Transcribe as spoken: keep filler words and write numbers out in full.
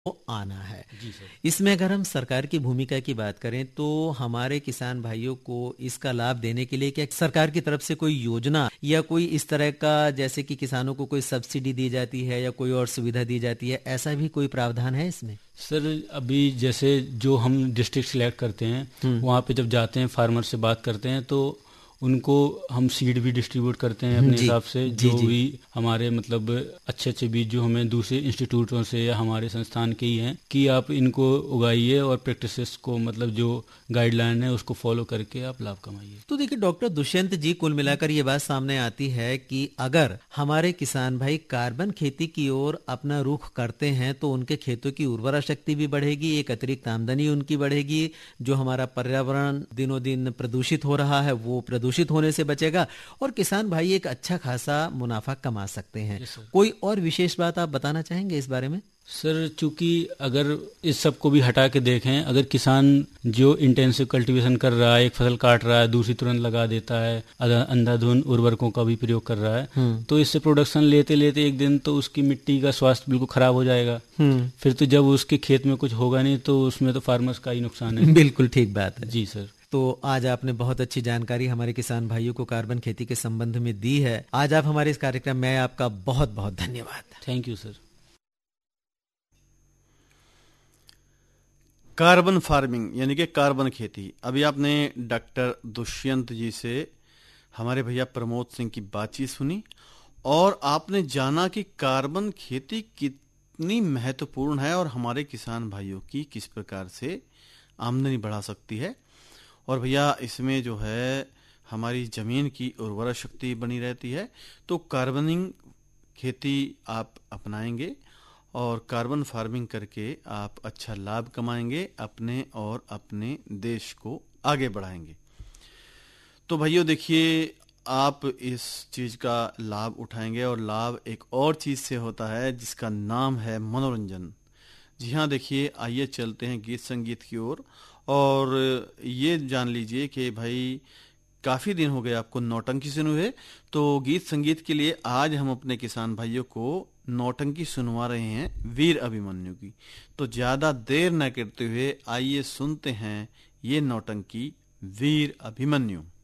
आना है। जी सर। इसमें अगर हम सरकार की भूमिका की बात करें तो हमारे किसान भाइयों को इसका लाभ देने के लिए क्या सरकार की तरफ से कोई योजना या कोई इस तरह का, जैसे कि किसानों को कोई सब्सिडी दी जाती है या कोई और सुविधा दी जाती है, ऐसा भी कोई प्रावधान है इसमें? सर अभी जैसे जो हम डिस्ट्रिक्ट सिलेक्ट करते हैं वहाँ पे जब जाते हैं फार्मर से बात करते हैं तो उनको हम सीड भी डिस्ट्रीब्यूट करते हैं अपने जी, हिसाब से, जी, जो जी। भी हमारे मतलब अच्छे अच्छे बीज जो हमें दूसरे इंस्टीट्यूटों से या हमारे संस्थान के ही हैं कि आप इनको उगाइए और प्रैक्टिसेस को मतलब जो गाइडलाइन है उसको फॉलो करके आप लाभ कमाइए। तो देखिए डॉक्टर दुष्यंत जी, कुल मिलाकर ये बात सामने आती है कि अगर हमारे किसान भाई कार्बन खेती की ओर अपना रुख करते हैं तो उनके खेतों की उर्वरा शक्ति भी बढ़ेगी, एक अतिरिक्त आमदनी उनकी बढ़ेगी, जो हमारा पर्यावरण दिनों दिन प्रदूषित हो रहा है वो प्रदूषित होने से बचेगा और किसान भाई एक अच्छा खासा मुनाफा कमा सकते हैं। Yes, sir. कोई और विशेष बात आप बताना चाहेंगे इस बारे में? सर चूंकि अगर इस सब को भी हटा के देखें, अगर किसान जो इंटेंसिव कल्टीवेशन कर रहा है, एक फसल काट रहा है दूसरी तुरंत लगा देता है, अंधाधुंध उर्वरकों का भी प्रयोग कर रहा है, तो इससे प्रोडक्शन लेते लेते एक दिन तो उसकी मिट्टी का स्वास्थ्य बिल्कुल खराब हो जाएगा। फिर तो जब उसके खेत में कुछ होगा नहीं तो उसमें तो फार्मर्स का ही नुकसान है। बिल्कुल ठीक बात है जी सर। तो आज आपने बहुत अच्छी जानकारी हमारे किसान भाइयों को कार्बन खेती के संबंध में दी है। आज आप हमारे इस कार्यक्रम में आपका बहुत बहुत धन्यवाद। Thank you sir. Carbon farming यानी कि कार्बन खेती, अभी आपने डॉक्टर दुष्यंत जी से हमारे भैया प्रमोद सिंह की बातचीत सुनी और आपने जाना कि कार्बन खेती कितनी महत्वपूर्ण है और हमारे किसान भाइयों की किस प्रकार से आमदनी बढ़ा सकती है। और भैया इसमें जो है हमारी जमीन की उर्वरा शक्ति बनी रहती है। तो कार्बनिंग खेती आप अपनाएंगे और कार्बन फार्मिंग करके आप अच्छा लाभ कमाएंगे, अपने और अपने देश को आगे बढ़ाएंगे। तो भाइयों देखिए, आप इस चीज का लाभ उठाएंगे और लाभ एक और चीज से होता है जिसका नाम है मनोरंजन। जी हाँ, देखिए आइए चलते हैं गीत संगीत की ओर और ये जान लीजिए कि भाई काफी दिन हो गए आपको नौटंकी सुने हुए, तो गीत संगीत के लिए आज हम अपने किसान भाइयों को नौटंकी सुनवा रहे हैं वीर अभिमन्यु की। तो ज्यादा देर न करते हुए आइए सुनते हैं ये नौटंकी वीर अभिमन्यु।